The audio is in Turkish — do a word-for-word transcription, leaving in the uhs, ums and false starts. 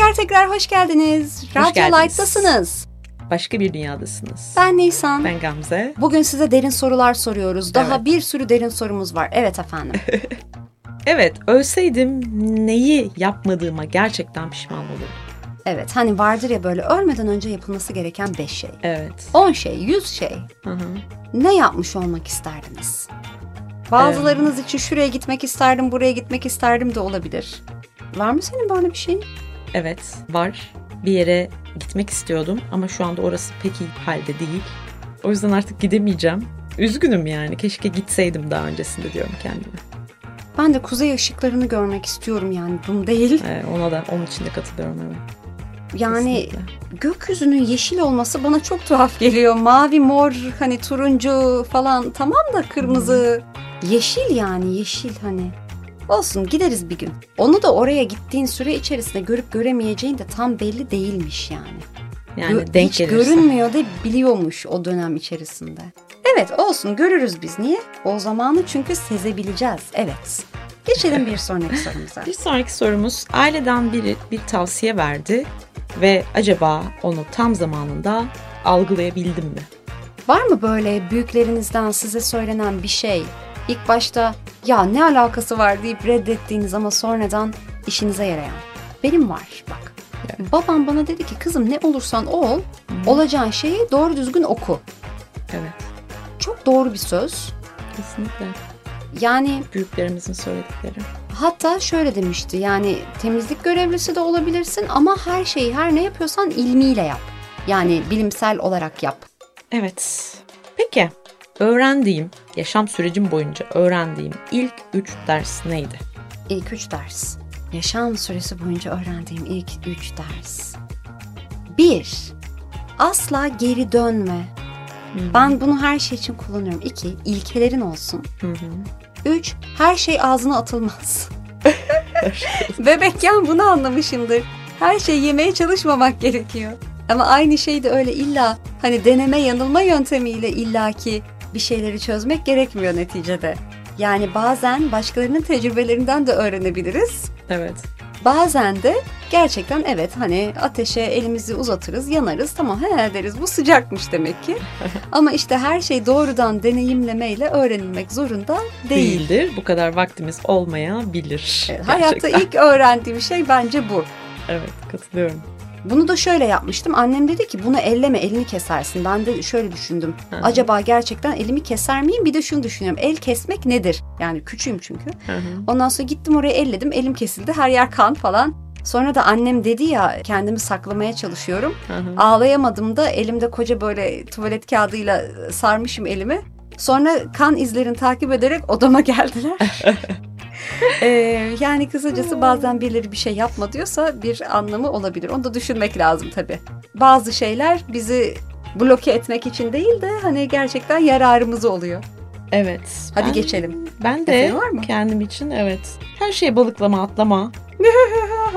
Tekrar tekrar hoş geldiniz. Hoş Radyo geldiniz. Light'tasınız. Başka bir dünyadasınız. Ben Nisan. Ben Gamze. Bugün size derin sorular soruyoruz. Daha Evet. bir sürü derin sorumuz var. Evet efendim. Evet, ölseydim neyi yapmadığıma gerçekten pişman olurdum. Evet, hani vardır ya böyle ölmeden önce yapılması gereken beş şey. Evet. on şey, yüz şey. Hı hı. Ne yapmış olmak isterdiniz? Bazılarınız için şuraya gitmek isterdim, buraya gitmek isterdim de olabilir. Var mı senin böyle bir şeyin? Evet, var. Bir yere gitmek istiyordum ama şu anda orası pek iyi halde değil. O yüzden artık gidemeyeceğim. Üzgünüm yani. Keşke gitseydim daha öncesinde diyorum kendime. Ben de kuzey ışıklarını görmek istiyorum yani. Bunu değil. Ee, ona da onun için de katılıyorum evet. Yani Kesinlikle. gökyüzünün yeşil olması bana çok tuhaf geliyor. Mavi, mor, hani turuncu falan tamam da kırmızı. Yeşil yani yeşil hani. Olsun gideriz bir gün. Onu da oraya gittiğin süre içerisinde görüp göremeyeceğin de tam belli değilmiş yani. Yani Gö- denk hiç gelirse. görünmüyor da biliyormuş o dönem içerisinde. Evet olsun görürüz biz. Niye? O zamanı çünkü sezebileceğiz. Evet. Geçelim bir sonraki sorumuza. Bir sonraki sorumuz, aileden biri bir tavsiye verdi ve acaba onu tam zamanında algılayabildim mi? Var mı böyle büyüklerinizden size söylenen bir şey? İlk başta ya ne alakası var deyip reddettiğiniz ama sonradan işinize yarayan. Benim var bak. Evet. Babam bana dedi ki kızım ne olursan ol, olacağın şeyi doğru düzgün oku. Evet, Çok doğru bir söz. kesinlikle. Yani Büyüklerimizin söyledikleri. hatta şöyle demişti yani temizlik görevlisi de olabilirsin ama her şeyi her ne yapıyorsan ilmiyle yap. Yani bilimsel olarak yap. Evet. Peki, öğrendiğim, yaşam sürecim boyunca öğrendiğim ilk üç ders neydi? İlk üç ders. Yaşam süresi boyunca öğrendiğim ilk üç ders. Bir, asla geri dönme. Ben bunu her şey için kullanıyorum. İki, ilkelerin olsun. Hı hı. Üç, her şey ağzına atılmaz. Bebekken bunu anlamışımdır. Her şeyi yemeye çalışmamak gerekiyor. Ama aynı şey de öyle illa hani deneme yanılma yöntemiyle illaki bir şeyleri çözmek gerekmiyor neticede. Yani bazen başkalarının tecrübelerinden de öğrenebiliriz. Evet. Bazen de gerçekten evet hani ateşe elimizi uzatırız, yanarız. Tamam he deriz bu sıcakmış demek ki. Ama işte her şey doğrudan deneyimlemeyle öğrenilmek zorunda değil. Değildir. Bu kadar vaktimiz olmayabilir. Evet, hayatta Gerçekten. ilk öğrendiğim şey bence bu. Evet, katılıyorum. Bunu da şöyle yapmıştım. Annem dedi ki bunu elleme, elini kesersin. Ben de şöyle düşündüm. Hı hı. Acaba gerçekten elimi keser miyim? Bir de şunu düşünüyorum. El kesmek nedir? Yani küçüğüm çünkü. Hı hı. Ondan sonra gittim oraya elledim. Elim kesildi. Her yer kan falan. Sonra da annem dedi ya kendimi saklamaya çalışıyorum. Hı hı. Ağlayamadım da elimde koca böyle tuvalet kağıdıyla sarmışım elimi. Sonra kan izlerini takip ederek odama geldiler. Ee, yani kısacası bazen birileri bir şey yapma diyorsa bir anlamı olabilir. Onu da düşünmek lazım tabii. Bazı şeyler bizi bloke etmek için değil de hani gerçekten yararımız oluyor. Evet. Hadi ben- geçelim. Ben de Senin var mı? kendim için evet. Her şey balıklama atlama.